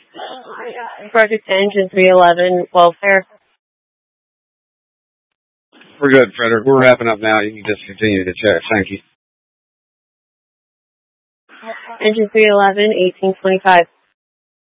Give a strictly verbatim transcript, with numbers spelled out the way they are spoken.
Project Engine three eleven, welfare. We're good, Frederick. We're wrapping up now. You can just continue to check. Thank you. Engine three eleven, eighteen twenty-five.